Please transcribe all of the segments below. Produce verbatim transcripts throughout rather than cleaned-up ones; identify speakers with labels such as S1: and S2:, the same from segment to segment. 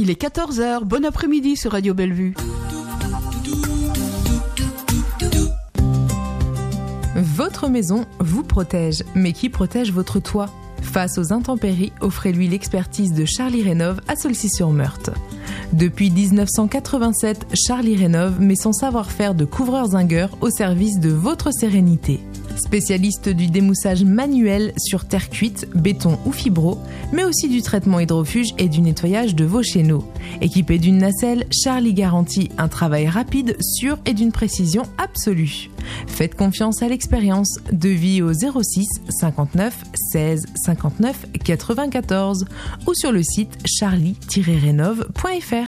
S1: il est quatorze heures. Bon après-midi sur Radio Bellevue.
S2: Votre maison vous protège, mais qui protège votre toit ? Face aux intempéries, offrez-lui l'expertise de Charlie Rénov à Saulcy-sur-Meurthe. Depuis dix-neuf cent quatre-vingt-sept, Charlie Rénov met son savoir-faire de couvreur-zingueur au service de votre sérénité. Spécialiste du démoussage manuel sur terre cuite, béton ou fibro, mais aussi du traitement hydrofuge et du nettoyage de vos chéneaux. Équipé d'une nacelle, Charlie garantit un travail rapide, sûr et d'une précision absolue. Faites confiance à l'expérience. Devis au zéro six cinquante-neuf seize cinquante-neuf quatre-vingt-quatorze ou sur le site charlie tiret rénov point f r.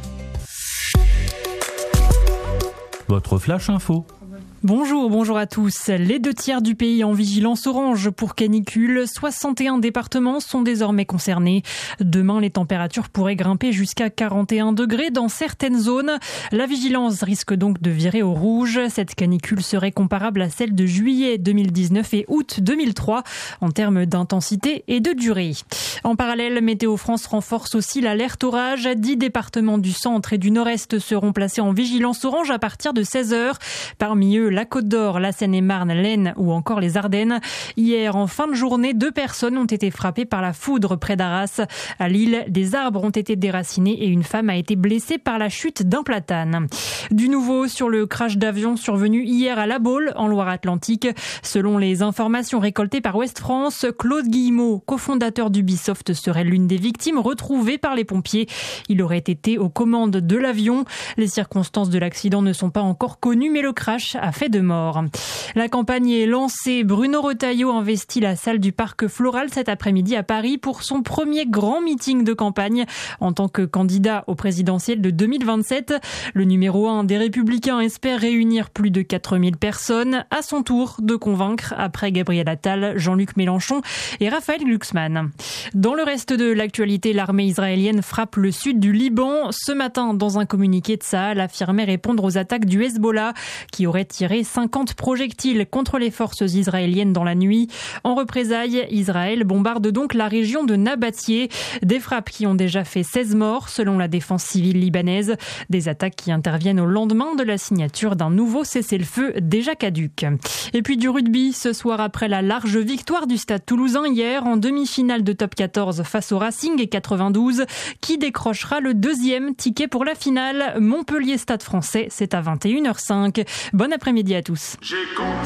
S3: Votre flash info.
S4: Bonjour, bonjour à tous. Les deux tiers du pays en vigilance orange pour canicule. soixante et un départements sont désormais concernés. Demain, les températures pourraient grimper jusqu'à quarante et un degrés dans certaines zones. La vigilance risque donc de virer au rouge. Cette canicule serait comparable à celle de juillet deux mille dix-neuf et août deux mille trois en termes d'intensité et de durée. En parallèle, Météo France renforce aussi l'alerte orage. dix départements du centre et du nord-est seront placés en vigilance orange à partir de seize heures. Parmi eux, la Côte d'Or, la Seine-et-Marne, l'Aisne ou encore les Ardennes. Hier, en fin de journée, deux personnes ont été frappées par la foudre près d'Arras. À Lille, des arbres ont été déracinés et une femme a été blessée par la chute d'un platane. Du nouveau sur le crash d'avion survenu hier à La Baule, en Loire-Atlantique. Selon les informations récoltées par Ouest France, Claude Guillemot, cofondateur d'Ubisoft, serait l'une des victimes retrouvées par les pompiers. Il aurait été aux commandes de l'avion. Les circonstances de l'accident ne sont pas encore connues, mais le crash a fait de mort. La campagne est lancée. Bruno Retailleau investit la salle du Parc Floral cet après-midi à Paris pour son premier grand meeting de campagne en tant que candidat au présidentiel de deux mille vingt-sept. Le numéro un des Républicains espère réunir plus de quatre mille personnes. À son tour de convaincre après Gabriel Attal, Jean-Luc Mélenchon et Raphaël Glucksmann. Dans le reste de l'actualité, l'armée israélienne frappe le sud du Liban. Ce matin, dans un communiqué, Tsahal affirmait répondre aux attaques du Hezbollah qui aurait tiré cinquante projectiles contre les forces israéliennes dans la nuit. En représailles, Israël bombarde donc la région de Nabatieh. Des frappes qui ont déjà fait seize morts selon la défense civile libanaise. Des attaques qui interviennent au lendemain de la signature d'un nouveau cessez-le-feu déjà caduc. Et puis du rugby ce soir après la large victoire du Stade Toulousain hier en demi-finale de top quatorze face au Racing et quatre-vingt-douze. Qui décrochera le deuxième ticket pour la finale? Montpellier Stade Français, c'est à vingt et une heures cinq. Bon après-midi à tous.